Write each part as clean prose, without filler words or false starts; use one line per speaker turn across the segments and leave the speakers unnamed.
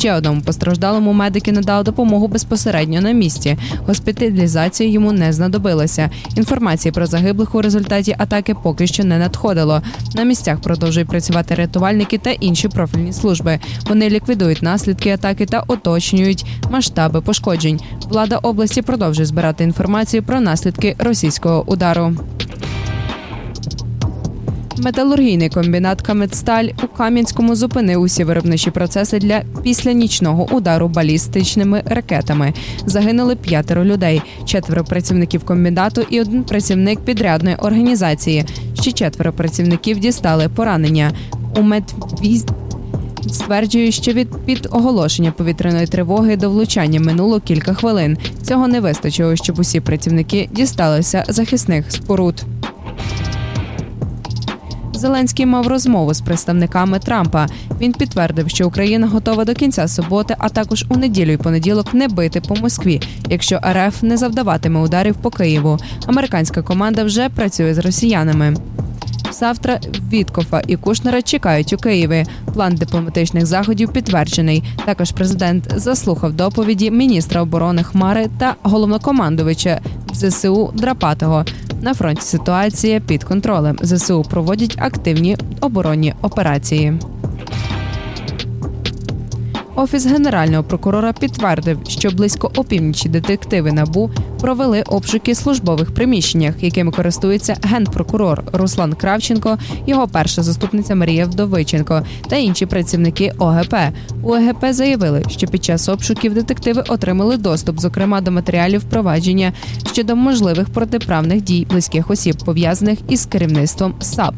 Ще одному постраждалому медики надали допомогу безпосередньо на місці. Госпіталізація йому не знадобилася. Інформації про загиблих у результаті атаки поки що не надходило. На місцях продовжують працювати рятувальники та інші профільні служби. Вони ліквідують наслідки атаки та уточнюють масштаби пошкоджень. Влада області продовжує збирати інформацію про наслідки російського удару. Металургійний комбінат «Каметсталь» у Кам'янському зупинив усі виробничі процеси після нічного удару балістичними ракетами. Загинули 5 людей, 4 працівників комбінату і 1 працівник підрядної організації. Ще 4 працівників дістали поранення. У Медвізь стверджує, що від оголошення повітряної тривоги до влучання минуло кілька хвилин. Цього не вистачило, щоб усі працівники дісталися захисних споруд. Зеленський мав розмову з представниками Трампа. Він підтвердив, що Україна готова до кінця суботи, а також у неділю і понеділок не бити по Москві, якщо РФ не завдаватиме ударів по Києву. Американська команда вже працює з росіянами. Завтра Віткофа і Кушнера чекають у Києві. План дипломатичних заходів підтверджений. Також президент заслухав доповіді міністра оборони Хмари та головнокомандувача ЗСУ Драпатого. На фронті ситуація під контролем. ЗСУ проводять активні оборонні операції. Офіс Генерального прокурора підтвердив, що близько опівночі детективи НАБУ провели обшуки службових приміщеннях, якими користується генпрокурор Руслан Кравченко, його перша заступниця Марія Вдовиченко та інші працівники ОГП. У ОГП заявили, що під час обшуків детективи отримали доступ, зокрема, до матеріалів впровадження щодо можливих протиправних дій близьких осіб, пов'язаних із керівництвом САП.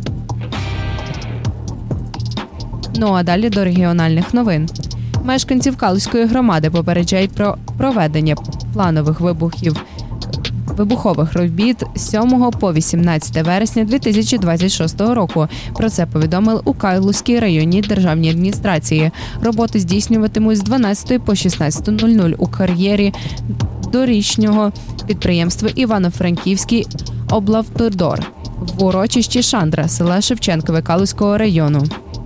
Ну а далі до регіональних новин. Мешканців Калузької громади попереджають про проведення планових вибухових робіт з 7 по 18 вересня 2026 року. Про це повідомили у Калузькій районній державній адміністрації. Роботи здійснюватимуть з 12 по 16:00 у кар'єрі дорічного підприємства Івано-Франківський облавтодор в урочищі Шандра села Шевченкове Калузького району.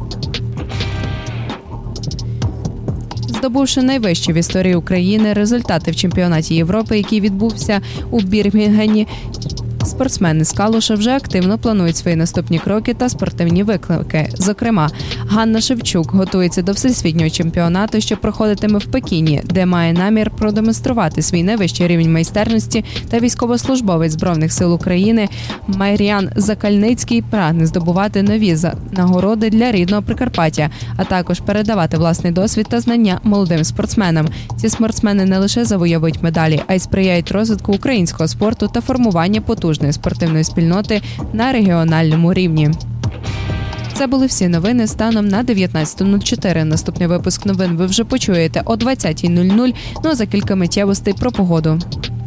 Здобувши найвищі в історії України результати в чемпіонаті Європи, який відбувся у Бірмінгемі, спортсмени з Калуша вже активно планують свої наступні кроки та спортивні виклики. Зокрема, Ганна Шевчук готується до всесвітнього чемпіонату, що проходитиме в Пекіні, де має намір продемонструвати свій найвищий рівень майстерності, та військовослужбовець Збройних сил України Мар'ян Закальницький прагне здобувати нові нагороди для рідного Прикарпаття, а також передавати власний досвід та знання молодим спортсменам. Ці спортсмени не лише завойовують медалі, а й сприяють розвитку українського спорту та формуванню потужної спортивної спільноти на регіональному рівні. Це були всі новини станом на 19:04. Наступний випуск новин ви вже почуєте о 20:00, ну а за кілька миттєвостей про погоду.